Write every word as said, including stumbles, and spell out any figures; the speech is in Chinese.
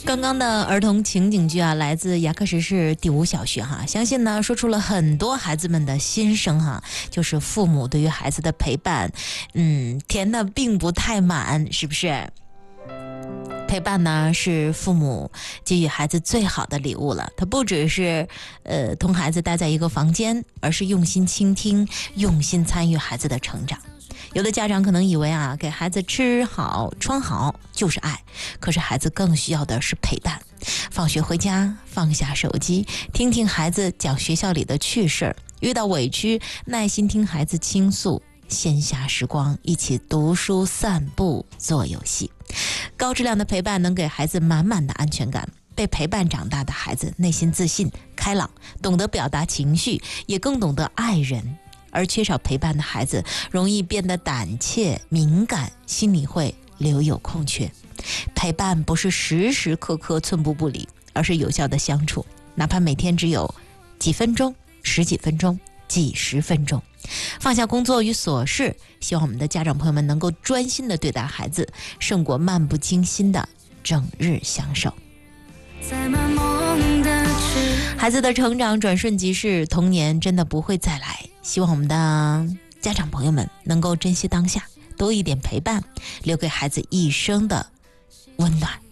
刚刚的儿童情景剧啊，来自牙科实施第五小学哈，相信呢说出了很多孩子们的心声哈，就是父母对于孩子的陪伴，嗯，填的并不太满，是不是？陪伴呢是父母给予孩子最好的礼物了，它不只是呃同孩子待在一个房间，而是用心倾听，用心参与孩子的成长。有的家长可能以为啊，给孩子吃好穿好就是爱，可是孩子更需要的是陪伴。放学回家放下手机，听听孩子讲学校里的趣事儿，遇到委屈耐心听孩子倾诉，闲暇时光一起读书散步做游戏。高质量的陪伴能给孩子满满的安全感，被陪伴长大的孩子内心自信开朗，懂得表达情绪，也更懂得爱人。而缺少陪伴的孩子容易变得胆怯敏感，心里会留有空缺。陪伴不是时时刻刻寸步不离，而是有效的相处，哪怕每天只有几分钟十几分钟几十分钟，放下工作与琐事，希望我们的家长朋友们能够专心的对待孩子，胜过漫不经心的整日享受。孩子的成长转瞬即逝，童年真的不会再来，希望我们的家长朋友们能够珍惜当下，多一点陪伴，留给孩子一生的温暖。